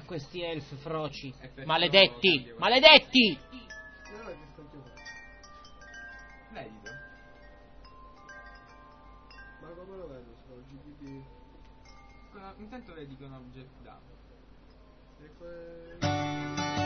questi elf froci. Effetto Maledetti! taglio. Maledetti! Medito. Ma come lo vedo sto GDP? Intanto vedi con Jeff Dahmer. E